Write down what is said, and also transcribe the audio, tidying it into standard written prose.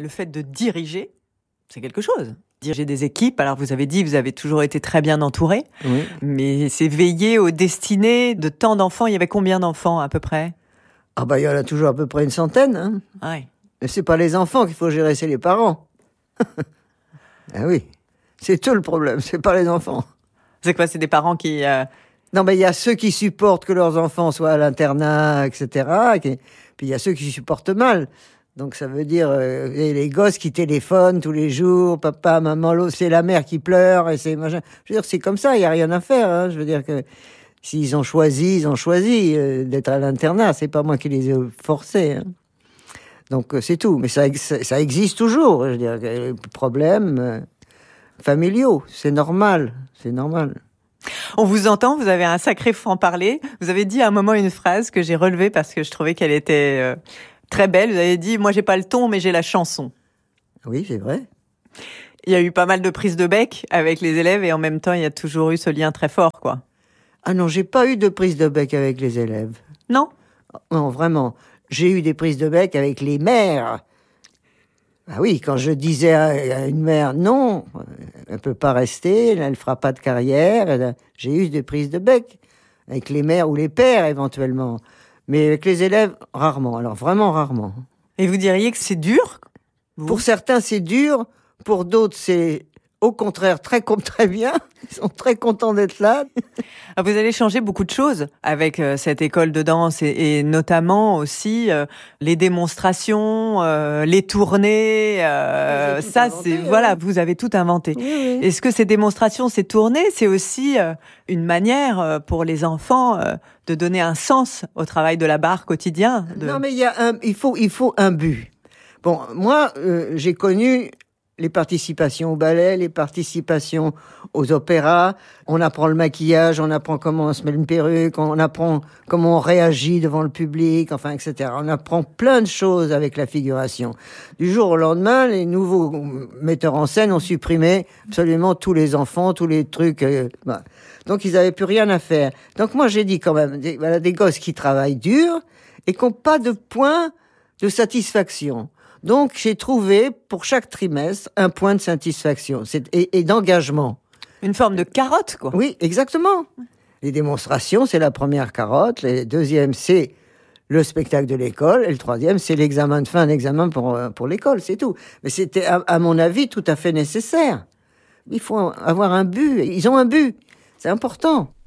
Le fait de diriger, c'est quelque chose. Diriger des équipes, alors vous avez dit, vous avez toujours été très bien entouré, Oui. mais c'est veiller aux destinées de tant d'enfants. Il y avait combien d'enfants à peu près? Ah bah il y en a toujours à peu près une centaine. Hein. Ouais. Mais c'est pas les enfants qu'il faut gérer, c'est les parents. Ah oui, c'est tout le problème, c'est pas les enfants. C'est quoi? C'est des parents qui... Non, mais il y a ceux qui supportent que leurs enfants soient à l'internat, etc. Puis il y a ceux qui supportent mal. Donc ça veut dire les gosses qui téléphonent tous les jours, papa, maman, l'autre, c'est la mère qui pleure, et c'est machin. Je veux dire, c'est comme ça, il n'y a rien à faire. Hein. Je veux dire que s'ils ont choisi, d'être à l'internat. C'est pas moi qui les ai forcés. Hein. Donc c'est tout. Mais ça existe toujours. Je veux dire, les problèmes familiaux, c'est normal. C'est normal. On vous entend, vous avez un sacré franc-parler. Vous avez dit à un moment une phrase que j'ai relevée parce que je trouvais qu'elle était très belle. Vous avez dit « Moi, j'ai pas le ton, mais j'ai la chanson ». Oui, c'est vrai. Il y a eu pas mal de prises de bec avec les élèves et en même temps, il y a toujours eu ce lien très fort, quoi. Ah non, j'ai pas eu de prise de bec avec les élèves. Non? Non, vraiment. J'ai eu des prises de bec avec les mères. Ah oui, quand je disais à une mère, non, elle peut pas rester, elle fera pas de carrière, j'ai eu des prises de bec avec les mères ou les pères éventuellement. Mais avec les élèves, rarement. Alors vraiment rarement. Et vous diriez que c'est dur? Pour certains, c'est dur. Pour d'autres, c'est au contraire très bien. Ils sont très contents d'être là. Vous allez changer beaucoup de choses avec cette école de danse et notamment aussi les démonstrations, les tournées. Ça, inventé, c'est voilà, vous avez tout inventé. Oui, oui. Est-ce que ces démonstrations, ces tournées, c'est aussi une manière pour les enfants de donner un sens au travail de la barre quotidien? Non, mais il faut un but. Bon, moi, j'ai connu les participations au ballet, les participations aux opéras. On apprend le maquillage, on apprend comment on se met une perruque, on apprend comment on réagit devant le public, enfin, etc. On apprend plein de choses avec la figuration. Du jour au lendemain, les nouveaux metteurs en scène ont supprimé absolument tous les enfants, tous les trucs. Bah. Donc, ils n'avaient plus rien à faire. Donc, moi, j'ai dit quand même, des gosses qui travaillent dur et qui n'ont pas de point de satisfaction. Donc, j'ai trouvé, pour chaque trimestre, un point de satisfaction et d'engagement. Une forme de carotte, quoi. Oui, exactement. Les démonstrations, c'est la première carotte. Le deuxième, c'est le spectacle de l'école. Et le troisième, c'est l'examen de fin, l'examen pour l'école, c'est tout. Mais c'était, à mon avis, tout à fait nécessaire. Il faut avoir un but. Ils ont un but. C'est important.